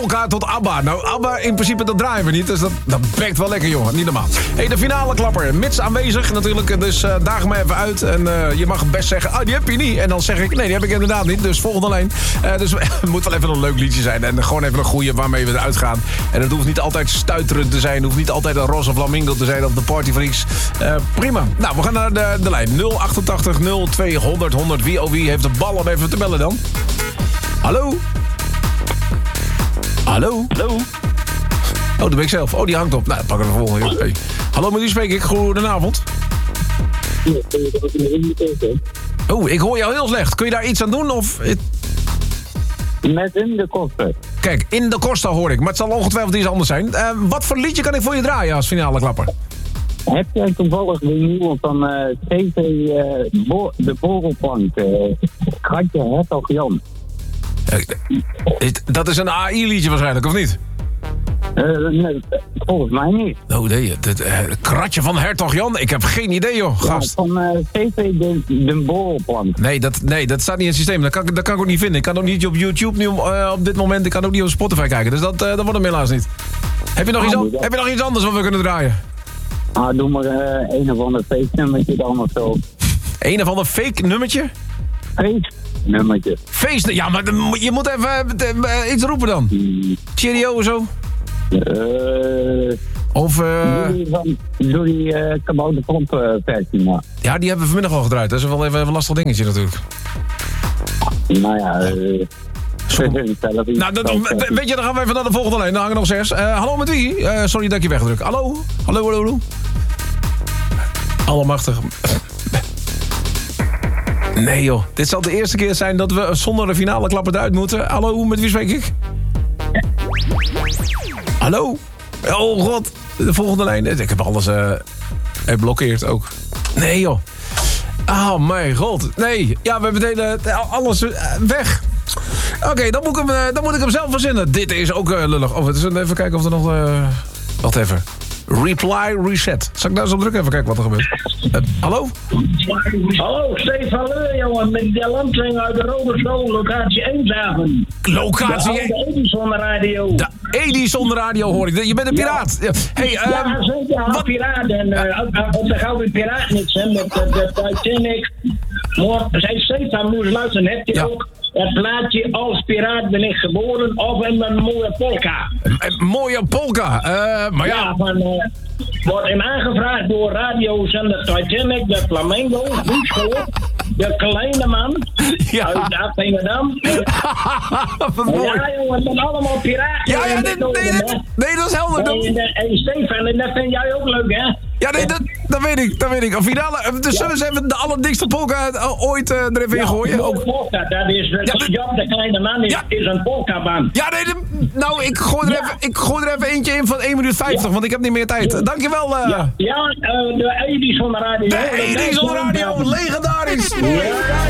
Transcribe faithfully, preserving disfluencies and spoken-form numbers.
Polka tot ABBA. Nou, ABBA in principe dat draaien we niet. Dus dat, dat bekt wel lekker, jongen. Niet normaal. Hey, de finale klapper. Mits aanwezig natuurlijk. Dus uh, daag me even uit. En uh, je mag best zeggen, ah, die heb je niet. En dan zeg ik, nee, die heb ik inderdaad niet. Dus volgende lijn. Uh, dus het moet wel even een leuk liedje zijn. En gewoon even een goeie waarmee we eruit gaan. En het hoeft niet altijd stuiterend te zijn. Het hoeft niet altijd een roze flamingo te zijn. Of de partyfreaks. Uh, prima. Nou, we gaan naar de, de lijn. nul achtentachtig nul twee honderd honderd. Wie oh wie heeft de bal om even te bellen dan? Hallo? Hallo? Hallo? Oh, dat ben ik zelf. Oh, die hangt op. Nou, dan pakken we de volgende. Hey. Hallo, met wie spreek ik? Goedenavond. Oh, ik hoor jou heel slecht. Kun je daar iets aan doen? Of... Met in de kosten. Kijk, in de Costa hoor ik. Maar het zal ongetwijfeld iets anders zijn. Uh, wat voor liedje kan ik voor je draaien als finale klapper? Heb jij toevallig de nieuwe van uh, T V uh, Bo- de Borrelplank? Uh, Kratje Hertog Jan. Uh, dat is een A I-liedje waarschijnlijk, of niet? Uh, nee, volgens mij niet. Oh nee, het uh, Kratje van Hertog Jan. Ik heb geen idee, joh, gast. Ja, van uh, T V de, de Borrelplank. Nee dat, nee, dat staat niet in het systeem. Dat kan, dat kan ik ook niet vinden. Ik kan ook niet op YouTube nu uh, op dit moment. Ik kan ook niet op Spotify kijken. Dus dat, uh, dat wordt hem helaas niet. Heb je, nog iets, oh, heb je nog iets anders wat we kunnen draaien? Ah, doe maar uh, een of ander feestnummertje dan of zo. Een of ander fake nummertje? Feestnummertje. Feest, ja, maar je moet even uh, iets roepen dan. Cheerio of zo? Uh, of... Uh... Doe die, van, doe die uh, kabouterpomp uh, versie maar. Ja, die hebben we vanmiddag al gedraaid. Dat is wel even, even een lastig dingetje natuurlijk. Nou ja... Uh, Nou, dat, weet je, dan gaan we even naar de volgende lijn. Dan hangen nog zes. Uh, hallo, met wie? Uh, sorry dat ik je wegdruk. Hallo? Hallo, hallo, hallo? Allemachtig. Nee, joh. Dit zal de eerste keer zijn dat we zonder de finale klapper eruit moeten. Hallo, met wie spreek ik? Hallo? Oh, god. De volgende lijn. Ik heb alles uh, geblokkeerd ook. Nee, joh. Oh, mijn god. Nee. Ja, we hebben het hele, alles uh, weg. Oké, okay, dan, uh, dan moet ik hem zelf verzinnen. Dit is ook uh, lullig. Oh, even kijken of er nog... Uh... Wacht even. Reply reset. Zal ik daar zo drukken? Even kijken wat er gebeurt. Uh, hallo? Hallo, Stefan Leur, jongen. Met de landring uit de Roderschool, locatie Eemshaven. Locatie... De Edison Radio. De Edison Radio hoor ik. Je bent een piraat. Ja. Hey, uh, ja, zeker. Een piraat. En uh, op de Gouden Piraat niks, hè. Met de Titanic. Maar zei Stefan, moest luisteren. Heb je ja. ook... Het plaatje Als Piraat ben ik geboren of in een mooie polka. Een, een mooie polka, uh, maar ja... ja van, uh, wordt hem aangevraagd door radiozender Titanic, de Flamingo, Boedschool, de kleine man ja. uit Amsterdam. Wat mooi. Ja, jongen, het zijn allemaal piraten. Ja, ja, dit, nee, dit, nee, dat is helder. En, en, en Stefan, en dat vind jij ook leuk, hè? Ja, nee, dat, dat weet ik, dat weet ik. Een finale, dus zullen we even de allerdikste polka ooit uh, er even ja, in gooien? Ook polka, dat is, ja, de, Job de kleine man is, ja. is een polka-band. Ja, nee, de, nou, ik gooi, er ja. even, ik gooi er even eentje in van één minuut vijftig, ja. want ik heb niet meer tijd. Ja. Dankjewel. Uh. Ja, ja uh, de Edison Radio. De Edison Radio, legendarisch. Ja.